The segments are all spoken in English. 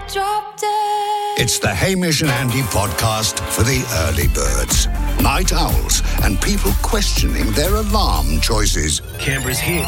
drop dead. It's the Hamish and Andy podcast for the early birds, night owls, and people questioning their alarm choices. Canberra's hit.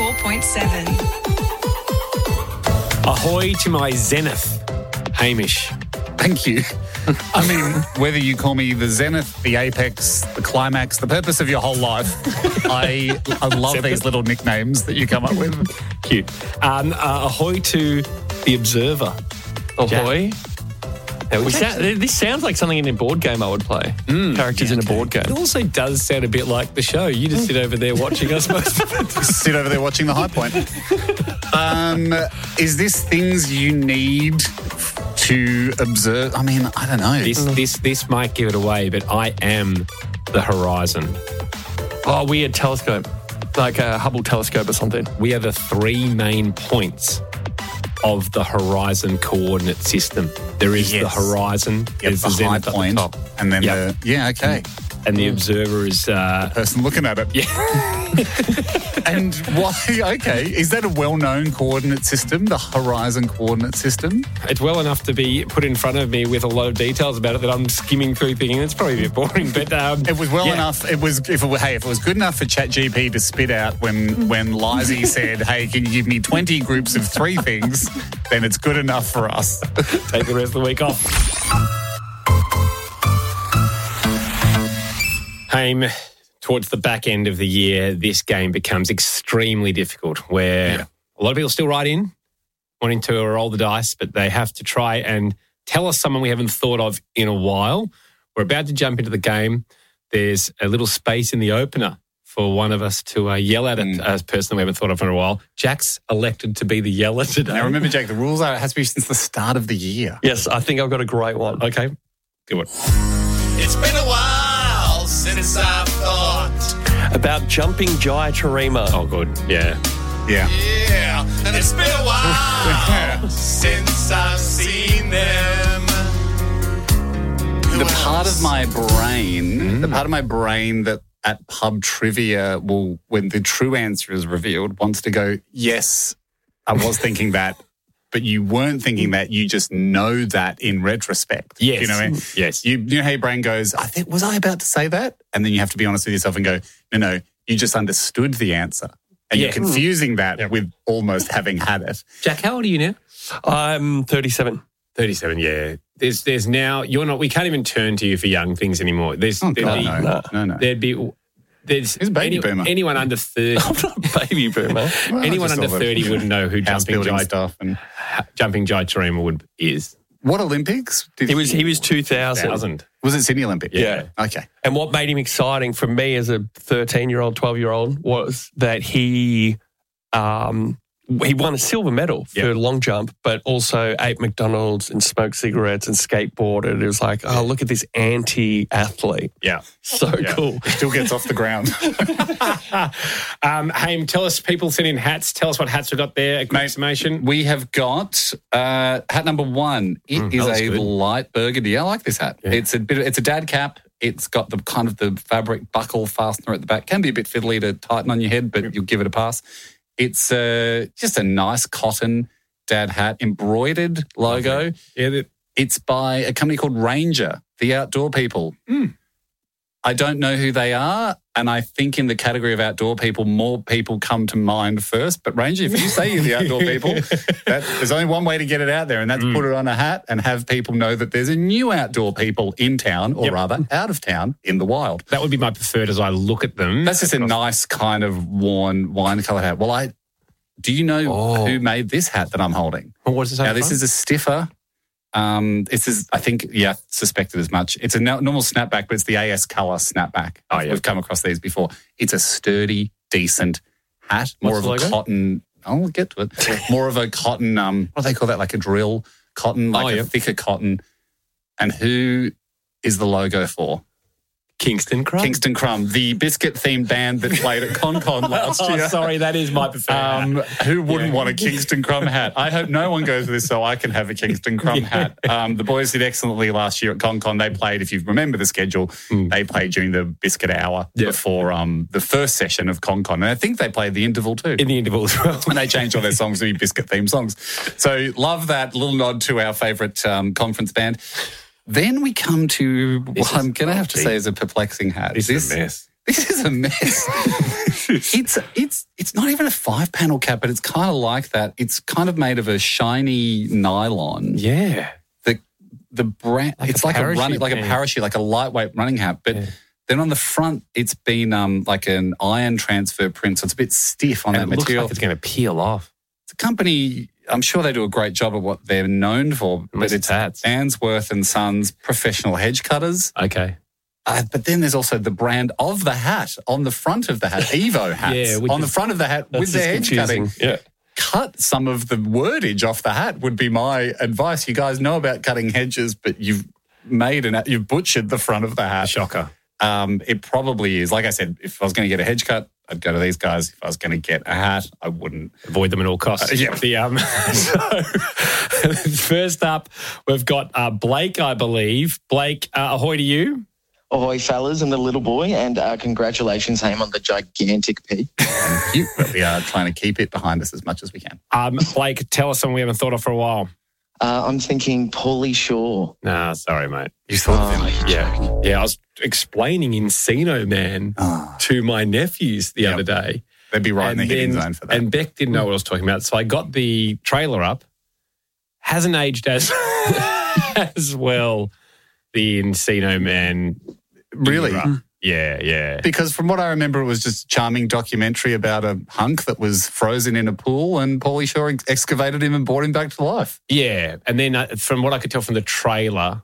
104.7. Ahoy to my zenith, Hamish. Thank you. I mean, whether you call me the zenith, the apex, the climax, the purpose of your whole life, I love these little nicknames that you come up with. Cute. Ahoy to the observer. Ahoy. This sounds like something in a board game I would play. Characters in a board game. It also does sound a bit like the show. You just sit over there watching us most of it. Sit over there watching the high point. Is this things you need to observe? I mean, I don't know. This might give it away, but I am the horizon. Oh, weird telescope. Like a Hubble telescope or something. We are the three main points of the horizon coordinate system. There is the horizon, there's the high zenith point, at the top, and then okay. And the observer is the person looking at it. Yeah. And why? Okay, is that a well-known coordinate system, the horizon coordinate system? It's well enough to be put in front of me with a lot of details about it that I'm skimming through, thinking it's probably a bit boring. But it was well enough. It was if it was good enough for ChatGPT to spit out when Lizzie said, "Hey, can you give me 20 groups of 3 things?" Then it's good enough for us. Take the rest of the week off. Haim, towards the back end of the year, this game becomes extremely difficult where a lot of people still write in wanting to roll the dice, but they have to try and tell us someone we haven't thought of in a while. We're about to jump into the game. There's a little space in the opener for one of us to yell at a person we haven't thought of in a while. Jack's elected to be the yeller today. Now, remember, Jack, the rules are it has to be since the start of the year. Yes, I think I've got a great one. Okay, do it. It's been a while since I've thought about jumping Jai Tarima. Oh, good. Yeah. Yeah, and it's been a while since I've seen them. The part of my brain that at pub trivia will, when the true answer is revealed, wants to go, yes, I was thinking that, but you weren't thinking that. You just know that in retrospect. Yes. You know what I mean? Yes. You know how your brain goes, was I about to say that? And then you have to be honest with yourself and go, no, you just understood the answer. And you're confusing that with almost having had it. Jack, how old are you now? I'm 37. 37, yeah. There's now, we can't even turn to you for young things anymore. No. There's He's a baby boomer. Anyone under 30. I'm not a baby boomer. Well, anyone under 30 would know who Jumping Jai Tarima is. What Olympics? He was 2000. Was it Sydney Olympics? Yeah. Okay. And what made him exciting for me as a 13-year-old, 12-year-old was that he won a silver medal for long jump, but also ate McDonald's and smoked cigarettes and skateboarded. It was like, oh, look at this anti-athlete. Yeah. So cool. Still gets off the ground. Haim, tell us, people send in hats. Tell us what hats we've got there. A quick summation. We have got hat number 1. It is a light burgundy. I like this hat. Yeah. It's a dad cap. It's got the kind of the fabric buckle fastener at the back. Can be a bit fiddly to tighten on your head, but you'll give it a pass. It's just a nice cotton dad hat, embroidered logo. Yeah, it's by a company called Ranger, the outdoor people. I don't know who they are, and I think in the category of outdoor people, more people come to mind first. But Ranger, if you say you're the outdoor people, there's only one way to get it out there, and that's put it on a hat and have people know that there's a new outdoor people in town, or rather out of town, in the wild. That would be my preferred as I look at them. That's just a nice kind of worn wine-coloured hat. Well, do you know who made this hat that I'm holding? Well, what does it say? Now, this is a stiffer. This is, I think, suspected as much. It's a normal snapback, but it's the AS Colour snapback. Oh, yeah. We've come across these before. It's a sturdy, decent hat. More of a cotton. I'll get to it. More of a cotton, what do they call that? Like a drill cotton, a thicker cotton. And who is the logo for? Kingston Crumb. Kingston Crumb, the biscuit-themed band that played at ConCon last year. Sorry, that is my preferred. Who wouldn't want a Kingston Crumb hat? I hope no one goes with this so I can have a Kingston Crumb hat. The boys did excellently last year at ConCon. They played, if you remember the schedule, they played during the biscuit hour before the first session of ConCon. And I think they played the interval too. In the interval as well. And they changed all their songs to be biscuit-themed songs. So love that little nod to our favourite conference band. Then we come to what I'm going to have to say is a perplexing hat. This is a mess. This is a mess. It's not even a 5-panel cap, but it's kind of like that. It's kind of made of a shiny nylon. Yeah. The brand, it's like a parachute, like a lightweight running hat. But then on the front, it's been like an iron transfer print, so it's a bit stiff on that material. Looks like it's going to peel off. It's a company. I'm sure they do a great job at what they're known for, but it's Answorth and Sons Professional Hedge Cutters. Okay. But then there's also the brand of the hat on the front of the hat, Evo hats. On the front of the hat with their hedge cutting. Yeah. Cut some of the wordage off the hat would be my advice. You guys know about cutting hedges, but you've butchered the front of the hat. Shocker. It probably is. Like I said, if I was going to get a hedge cut, I'd go to these guys. If I was going to get a hat, I wouldn't. Avoid them at all costs. So first up, we've got Blake, I believe. Blake, ahoy to you. Ahoy, fellas, and the little boy, and congratulations, Haim, on the gigantic peak. Thank you. But we are trying to keep it behind us as much as we can. Blake, tell us something we haven't thought of for a while. I'm thinking Pauly Shore. Nah, sorry, mate. You thought of him? Yeah, I was explaining Encino Man to my nephews the other day. They'd be right in the hitting zone for that. And Beck didn't know what I was talking about, so I got the trailer up. Hasn't aged as well, the Encino Man. Really? Era. Yeah. Because from what I remember, it was just a charming documentary about a hunk that was frozen in a pool, and Pauly Shore excavated him and brought him back to life. Yeah. And then from what I could tell from the trailer,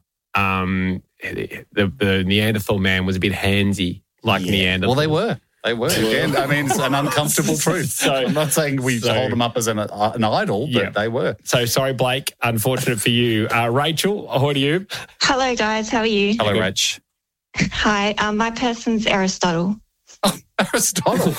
the Neanderthal man was a bit handsy, like Neanderthal. Well, they were. Again, I mean, it's an uncomfortable truth. So I'm not saying we hold them up as an idol, but they were. So sorry, Blake. Unfortunate for you. Rachel, ahoy to you. Hello, guys. How are you? Hello, Rach. Hi. My person's Aristotle. Oh, Aristotle.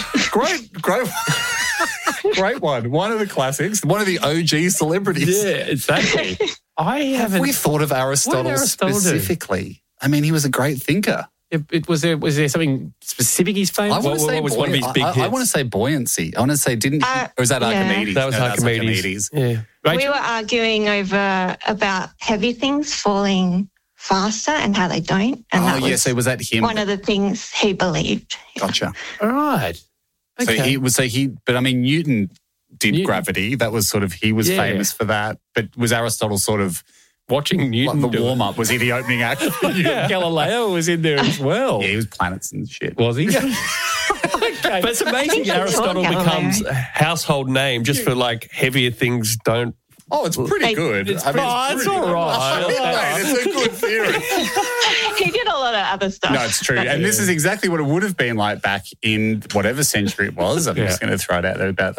Great one. One of the classics. One of the OG celebrities. Yeah, exactly. Have we thought of Aristotle specifically? I mean, he was a great thinker. Was there something specific he's famous? What was one of his big hits? I want to say buoyancy. I want to say or is that Archimedes? That was Archimedes. Yeah. Rachel? We were arguing about heavy things falling faster and how they don't. And so was that him? One of the things he believed. Gotcha. All right. Okay. But I mean, Newton did gravity. That was sort of, he was famous for that. But was Aristotle sort of watching Newton the warm-up? Was he the opening act? Galileo was in there as well. Yeah, he was planets and shit. Was he? But it's amazing Aristotle becomes a household name just for like heavier things don't. Oh, it's pretty good. It's all right. It's a good theory. He did a lot of other stuff. No, it's true. And this is exactly what it would have been like back in whatever century it was. I'm just going to throw it out there about,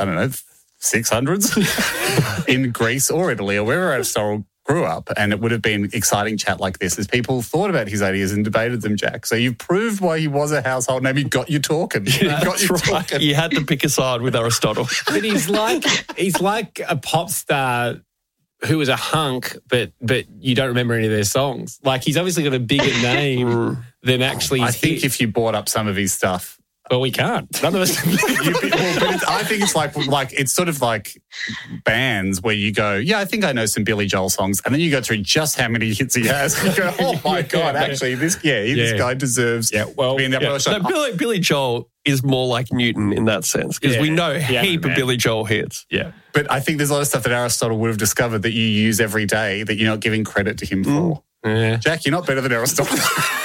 600s in Greece or Italy or wherever Aristotle grew up, and it would have been exciting chat like this as people thought about his ideas and debated them, Jack. So you've proved why he was a household name. He got you talking. Talking. You had to pick a side with Aristotle. But he's like a pop star who was a hunk, but you don't remember any of their songs. Like, he's obviously got a bigger name than actually. I think if you bought up some of his stuff. Well, we can't. None of us. I think it's like it's sort of like bands where you go, I think I know some Billy Joel songs, and then you go through just how many hits he has. You go, oh my God, actually, this guy deserves to be in that show. No, Billy Joel is more like Newton in that sense, because we know a heap of Billy Joel hits. Yeah. But I think there's a lot of stuff that Aristotle would have discovered that you use every day that you're not giving credit to him for. Yeah. Jack, you're not better than Aristotle.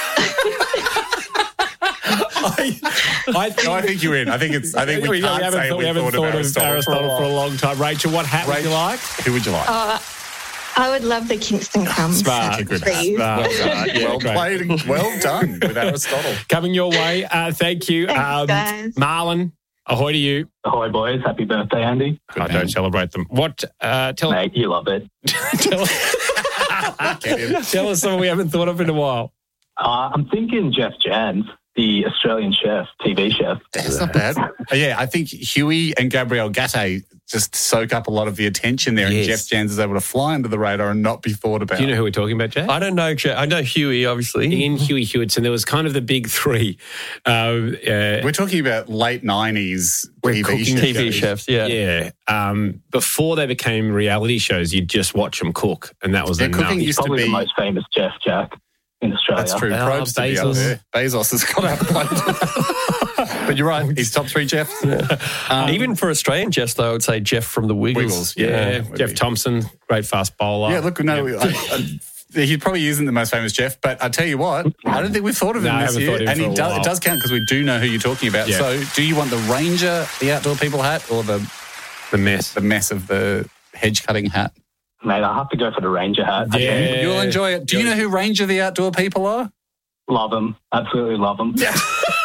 I think you're in. I think we can't say we haven't thought of Aristotle for a long time. Rachel, what hat would you like? Who would you like? I would love the Kingston Crumbs. Smart. Well played and well done with Aristotle. Coming your way. Thank you. Thanks, guys. Marlon, ahoy to you. Ahoy, boys. Happy birthday, Andy. I don't celebrate them. What? Mate, you love it. Tell us something we haven't thought of in a while. I'm thinking Jeff Jans, the Australian chef, TV chef. That's not bad. Yeah, I think Huey and Gabrielle Gatte just soak up a lot of the attention there, and Jeff Jans is able to fly under the radar and not be thought about. Do you know who we're talking about, Jack? I don't know. I know Huey, obviously. Ian Huey Hewitson. There was kind of the big three. We're talking about late 90s TV chefs. Yeah. Before they became reality shows, you'd just watch them cook, and that was enough. Cooking used to be the most famous chef, Jack, in Australia. That's true. Probes to be up there. Bezos has got outplayed. But you're right. He's top 3 chefs. Even for Australian chefs, though, I would say Jeff from the Wiggles. Jeff Thompson, great fast bowler. Yeah, look, he probably isn't the most famous chef, but I tell you what, I don't think we've thought of him this year. And it does count because we do know who you're talking about. Yeah. So do you want the Ranger, the outdoor people hat, or the mess of the hedge cutting hat? Mate, I'll have to go for the Ranger hat. Yeah. You'll enjoy it. Do you know who Ranger, the outdoor people are? Love them. Absolutely love them. Yeah.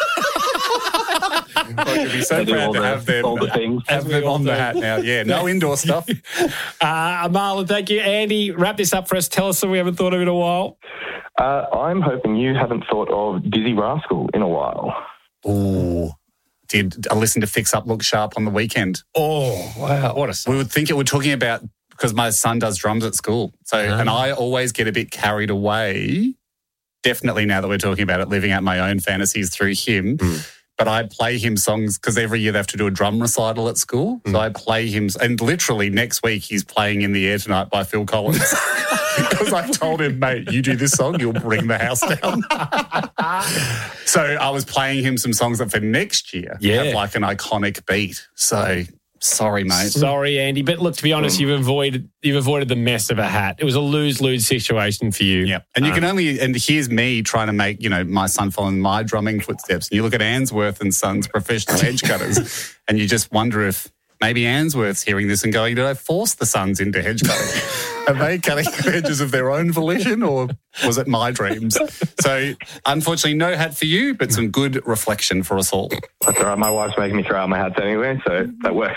I'd be so proud to have them on the hat now. Yeah, no indoor stuff. Marlon, thank you. Andy, wrap this up for us. Tell us something we haven't thought of in a while. I'm hoping you haven't thought of Dizzy Rascal in a while. Oh, I listened to Fix Up Look Sharp on the weekend. Oh, wow. What a song. We would think it we're talking about because my son does drums at school. So, and I always get a bit carried away. Definitely now that we're talking about it, living out my own fantasies through him. But I play him songs because every year they have to do a drum recital at school. So I play him, and literally next week he's playing In the Air Tonight by Phil Collins. Because I told him, mate, you do this song, you'll bring the house down. So I was playing him some songs that for next year have like an iconic beat. So sorry, mate. Sorry, Andy. But look, to be honest, you've avoided the mess of a hat. It was a lose-lose situation for you. Yeah. And you can only, and here's me trying to make, my son following my drumming footsteps. And you look at Answorth and Sons professional edge cutters, and you just wonder if maybe Answorth's hearing this and going, did I force the Sons into hedge cutting? Are they cutting edges of their own volition, or was it my dreams? So, unfortunately, no hat for you, but some good reflection for us all. That's all right. My wife's making me throw out my hats anyway, so that works.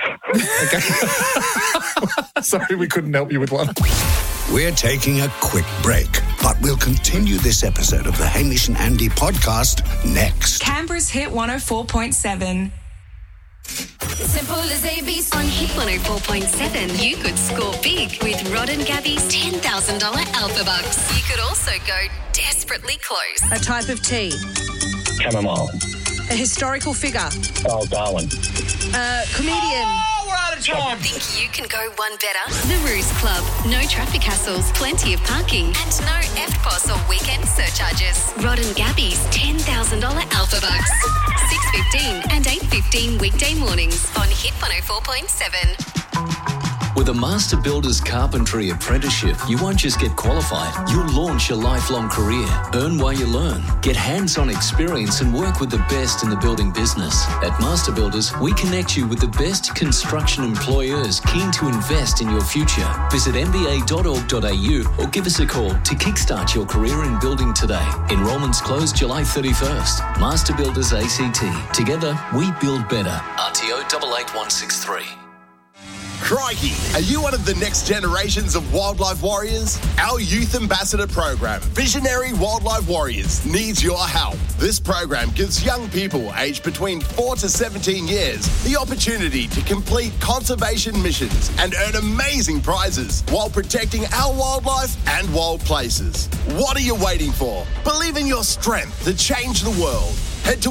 Okay. Sorry, we couldn't help you with one. We're taking a quick break, but we'll continue this episode of the Hamish and Andy podcast next. Canberra's Hit 104.7. Simple as ABC. On Hit 104.7, you could score big with Rod and Gabby's $10,000 Alpha Bucks. You could also go desperately close. A type of tea. Chamomile. A historical figure. Oh, Darwin. Comedian. Oh, we're out of time. Think you can go one better? The Ruse Club. No traffic hassles, plenty of parking, and no EFTPOS or weekend surcharges. Rod and Gabby's $10,000 Alpha Bucks. 6:15 and 8:15 weekday mornings on Hit 104.7. With a Master Builders Carpentry Apprenticeship, you won't just get qualified, you'll launch your lifelong career. Earn while you learn. Get hands-on experience and work with the best in the building business. At Master Builders, we connect you with the best construction employers keen to invest in your future. Visit mba.org.au or give us a call to kickstart your career in building today. Enrollments close July 31st. Master Builders ACT. Together, we build better. RTO 88163. Crikey, are you one of the next generations of wildlife warriors? Our Youth Ambassador program, Visionary Wildlife Warriors, needs your help. This program gives young people aged between 4 to 17 years the opportunity to complete conservation missions and earn amazing prizes while protecting our wildlife and wild places. What are you waiting for? Believe in your strength to change the world. Head to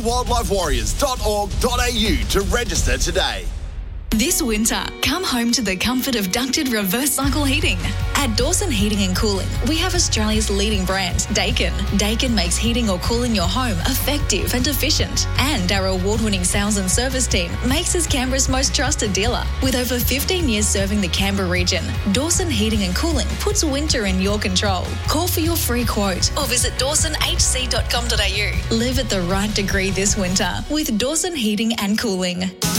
wildlifewarriors.org.au to register today. This winter, come home to the comfort of ducted reverse cycle heating. At Dawson Heating and Cooling, we have Australia's leading brand, Daikin. Daikin makes heating or cooling your home effective and efficient. And our award-winning sales and service team makes us Canberra's most trusted dealer. With over 15 years serving the Canberra region, Dawson Heating and Cooling puts winter in your control. Call for your free quote or visit dawsonhc.com.au. Live at the right degree this winter with Dawson Heating and Cooling.